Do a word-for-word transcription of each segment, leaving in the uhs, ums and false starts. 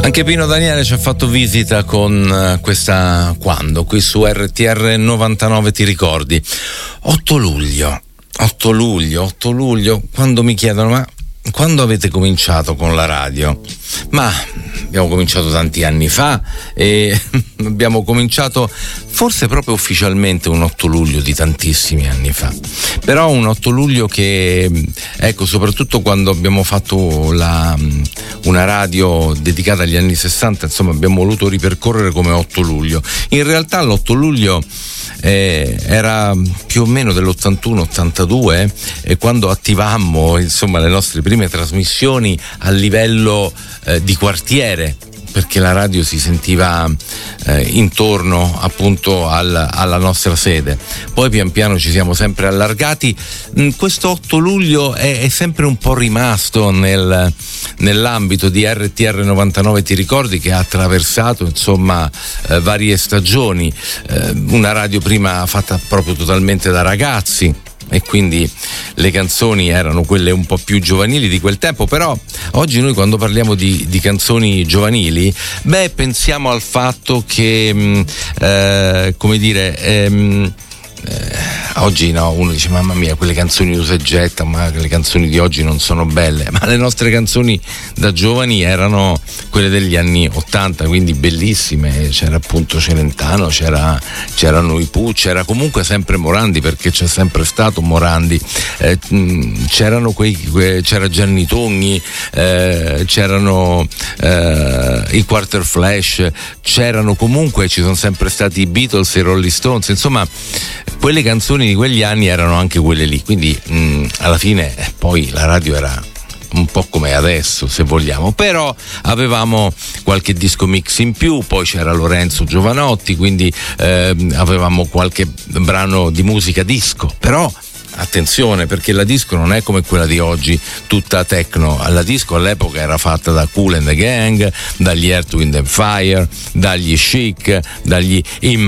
Anche Pino Daniele ci ha fatto visita con questa Quando, qui su R T R novantanove, ti ricordi? otto luglio, otto luglio, otto luglio, quando mi chiedono ma quando avete cominciato con la radio? Ma abbiamo cominciato tanti anni fa e abbiamo cominciato forse proprio ufficialmente un otto luglio di tantissimi anni fa, però un otto luglio che, ecco, soprattutto quando abbiamo fatto la, una radio dedicata agli anni sessanta, insomma abbiamo voluto ripercorrere come otto luglio. In realtà l'otto luglio Eh, era più o meno dell'ottantuno ottantadue, e quando attivammo insomma le nostre prime trasmissioni a livello eh, di quartiere, perché la radio si sentiva eh, intorno appunto al, alla nostra sede. Poi pian piano ci siamo sempre allargati. Questo otto luglio è, è sempre un po' rimasto nel, nell'ambito di R T R novantanove, ti ricordi, che ha attraversato insomma eh, varie stagioni, eh, una radio prima fatta proprio totalmente da ragazzi, e quindi le canzoni erano quelle un po' più giovanili di quel tempo. Però oggi noi, quando parliamo di, di canzoni giovanili, beh, pensiamo al fatto che mh, eh, come dire ehm, eh, oggi no, uno dice mamma mia, quelle canzoni usa e getta, ma le canzoni di oggi non sono belle, ma le nostre canzoni da giovani erano quelle degli anni ottanta, quindi bellissime. C'era appunto Celentano, c'era, c'erano i Pooh, c'era comunque sempre Morandi, perché c'è sempre stato Morandi, eh, c'erano quei, que, c'era Gianni Togni, eh, c'erano eh, i Quarter Flash, c'erano comunque, ci sono sempre stati i Beatles e i Rolling Stones, insomma quelle canzoni di quegli anni erano anche quelle lì, quindi mh, alla fine eh, poi la radio era un po' come adesso, se vogliamo, però avevamo qualche disco mix in più, poi c'era Lorenzo Giovanotti, quindi eh, avevamo qualche brano di musica disco. Però attenzione, perché la disco non è come quella di oggi, tutta techno. La disco all'epoca era fatta da Kool and the Gang, dagli Earth, Wind and Fire, dagli Chic, dagli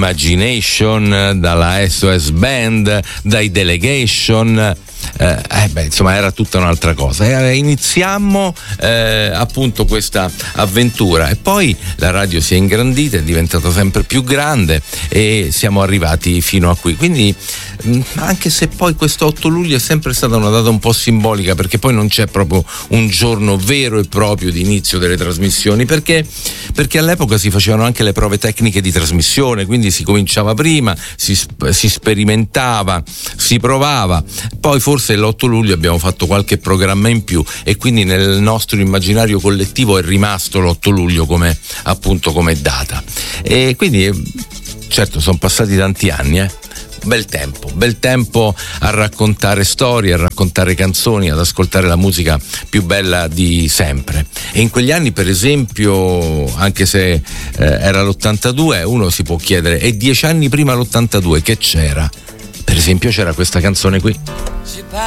Imagination, dalla S O S Band, dai Delegation. Eh, eh beh, insomma era tutta un'altra cosa. E iniziammo eh, appunto questa avventura, e poi la radio si è ingrandita, è diventata sempre più grande e siamo arrivati fino a qui. Quindi mh, anche se poi questo otto luglio è sempre stata una data un po' simbolica, perché poi non c'è proprio un giorno vero e proprio di inizio delle trasmissioni, perché perché all'epoca si facevano anche le prove tecniche di trasmissione, quindi si cominciava prima, si, si sperimentava, si provava, poi forse l'otto luglio abbiamo fatto qualche programma in più, e quindi nel nostro immaginario collettivo è rimasto l'otto luglio come appunto come data. E quindi certo sono passati tanti anni, eh bel tempo, bel tempo a raccontare storie, a raccontare canzoni, ad ascoltare la musica più bella di sempre. E in quegli anni, per esempio, anche se eh, era l'ottantadue, uno si può chiedere, e dieci anni prima l'ottantadue che c'era? Per esempio c'era questa canzone qui.